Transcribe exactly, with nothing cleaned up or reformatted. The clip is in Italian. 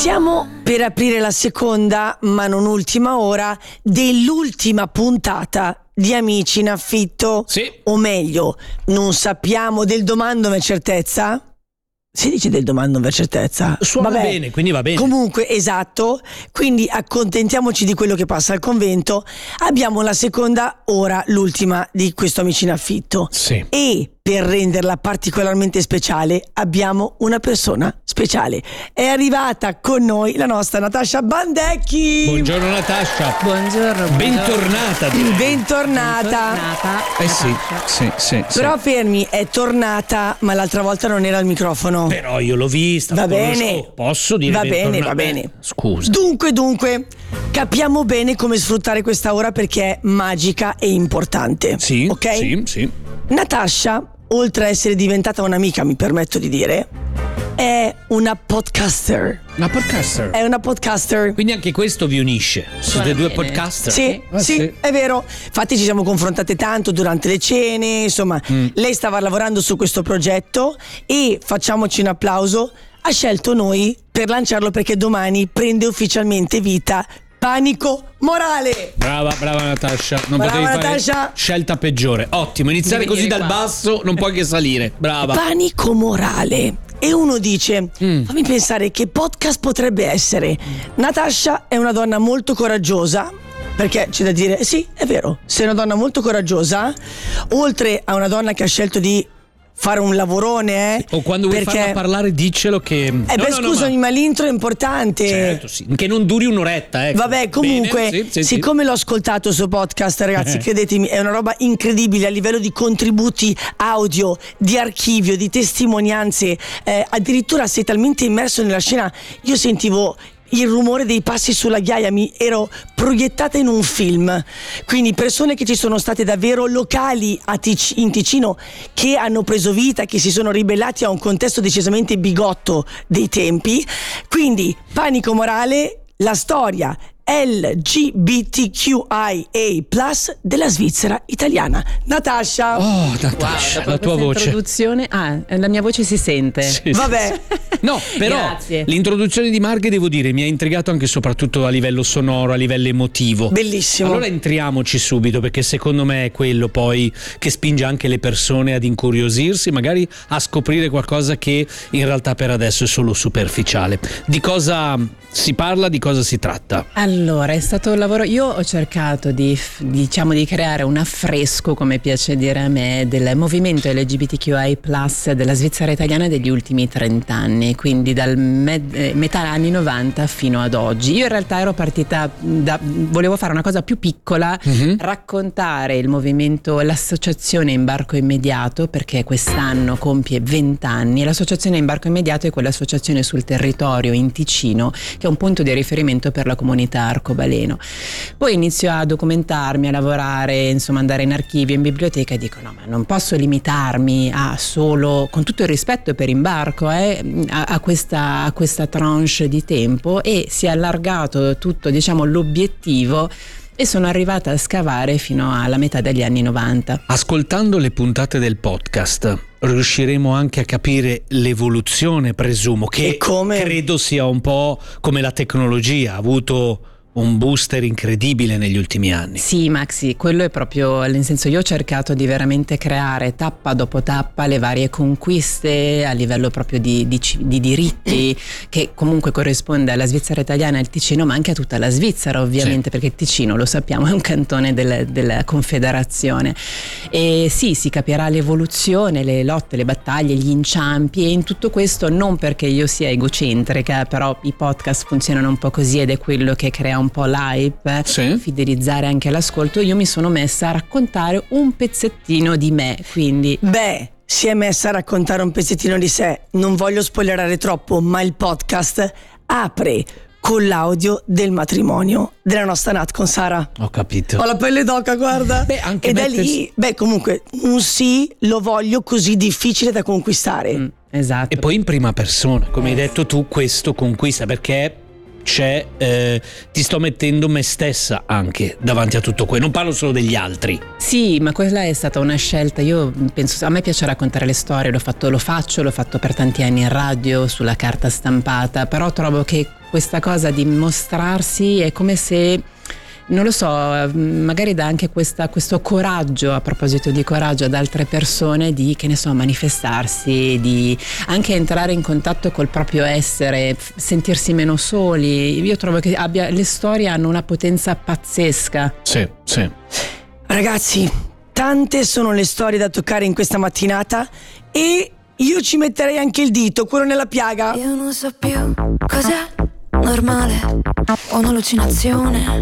Siamo per aprire la seconda, ma non ultima ora, dell'ultima puntata di Amici in Affitto. Sì. O meglio, non sappiamo del domando ma certezza. Si dice del domando per certezza? Suona Vabbè, bene, quindi va bene. Comunque, esatto. Quindi accontentiamoci di quello che passa al convento. Abbiamo la seconda ora, l'ultima di questo Amici in Affitto. Sì. E per renderla particolarmente speciale abbiamo una persona speciale. È arrivata con noi la nostra Natascia Bandecchi. Buongiorno Natascia. Buongiorno. Bentornata. direi. Bentornata. Bentornata. Eh sì, sì, sì, sì. Però fermi, è tornata, ma l'altra volta non era al microfono. Però io l'ho vista. Va conosco. bene. Posso dire Va bene, bentornata? va bene. Scusa. Dunque, dunque, capiamo bene come sfruttare questa ora perché è magica e importante. Sì, ok? sì, sì. Natascia, oltre a essere diventata un'amica, mi permetto di dire, è una podcaster. Una podcaster. È una podcaster. Quindi anche questo vi unisce. Siete due bene. podcaster. Sì, Ah, sì, sì. è vero. Infatti ci siamo confrontate tanto durante le cene, insomma, Mm. lei stava lavorando su questo progetto e, facciamoci un applauso, ha scelto noi per lanciarlo perché domani prende ufficialmente vita Panico Morale. Brava, brava Natascia. Non Brava, potevi fare Natascia. scelta peggiore. Ottimo, iniziare Devi così venire dal qua. basso non puoi che salire. Brava. Panico Morale. E uno dice, Mm. fammi pensare che podcast potrebbe essere. Natascia è una donna molto coraggiosa, perché c'è da dire, eh sì, è vero, sei una donna molto coraggiosa, oltre a una donna che ha scelto di fare un lavorone, eh, O quando vuoi perché... farla parlare, diccelo che. Eh No, beh, no, no, scusami, ma- ma l'intro è importante. Certo, sì. Che non duri un'oretta, ecco. Vabbè, comunque, Bene, sì, sì, sì. siccome l'ho ascoltato il suo podcast, ragazzi, Eh. credetemi, è una roba incredibile a livello di contributi audio, di archivio, di testimonianze. Eh, addirittura sei talmente immerso nella scena, io sentivo il rumore dei passi sulla ghiaia, mi ero proiettata in un film. Quindi persone che ci sono state davvero locali a Tic- in Ticino, che hanno preso vita, che si sono ribellati a un contesto decisamente bigotto dei tempi. Quindi Panico Morale, la storia L G B T Q I A plus della Svizzera italiana. Natascia. Oh, Natascia, Dopo la tua questa voce. introduzione, ah, la mia voce si sente. Sì, sì. Vabbè. No, però Grazie. l'introduzione di Marghe, devo dire, mi ha intrigato anche soprattutto a livello sonoro, a livello emotivo. Bellissimo. Allora entriamoci subito, perché secondo me è quello poi che spinge anche le persone ad incuriosirsi, magari a scoprire qualcosa che in realtà per adesso è solo superficiale. Di cosa si parla, di cosa si tratta? Allora, è stato un lavoro. Io ho cercato di, diciamo, di creare un affresco, come piace dire a me, del movimento L G B T Q I plus della Svizzera italiana degli ultimi trent'anni, quindi dal me- eh, metà anni novanta fino ad oggi. Io in realtà ero partita da. Volevo fare una cosa più piccola, Mhm. raccontare il movimento, l'associazione Imbarco Immediato, perché quest'anno compie vent'anni, e l'associazione Imbarco Immediato è quell'associazione sul territorio in Ticino che è un punto di riferimento per la comunità arcobaleno. Poi inizio a documentarmi, a lavorare, insomma andare in archivio, in biblioteca, e dico no, ma non posso limitarmi a solo, con tutto il rispetto per Imbarco, eh, a, a questa, a questa tranche di tempo, e si è allargato tutto, diciamo, l'obiettivo, e sono arrivata a scavare fino alla metà degli anni novanta. Ascoltando le puntate del podcast riusciremo anche a capire l'evoluzione, presumo, che E come? credo sia un po' come la tecnologia, ha avuto un booster incredibile negli ultimi anni. Sì, Maxi, quello è proprio, nel senso, io ho cercato di veramente creare tappa dopo tappa le varie conquiste a livello proprio di, di, di diritti, che comunque corrisponde alla Svizzera italiana e al Ticino, ma anche a tutta la Svizzera, ovviamente, Sì. perché il Ticino, lo sappiamo, è un cantone del, della Confederazione. E sì, si capirà l'evoluzione, le lotte, le battaglie, gli inciampi, e in tutto questo, non perché io sia egocentrica, però i podcast funzionano un po' così ed è quello che crea un un po' l'hype, Sì. fidelizzare anche l'ascolto. Io mi sono messa a raccontare un pezzettino di me, quindi Beh, si è messa a raccontare un pezzettino di sé. Non voglio spoilerare troppo, ma il podcast apre con l'audio del matrimonio della nostra Nat con Sara. Ho capito. Ho la pelle d'oca, guarda. Beh, anche e da mettersi- lì, beh, comunque, un sì lo voglio così difficile da conquistare. mm, esatto. E poi in prima persona, come hai detto tu, questo conquista, perché c'è eh, ti sto mettendo me stessa anche davanti a tutto questo, non parlo solo degli altri. Sì, ma quella è stata una scelta. Io penso, a me piace raccontare le storie, l'ho fatto, lo faccio, l'ho fatto per tanti anni in radio, sulla carta stampata, però trovo che questa cosa di mostrarsi è come se, non lo so, magari dà anche questa, questo coraggio, a proposito di coraggio, ad altre persone di, che ne so, manifestarsi, di anche entrare in contatto col proprio essere, sentirsi meno soli. Io trovo che abbia, le storie hanno una potenza pazzesca. Sì, sì. Ragazzi, tante sono le storie da toccare in questa mattinata e io ci metterei anche il dito, quello nella piaga. Io non so più cos'è normale o un'allucinazione.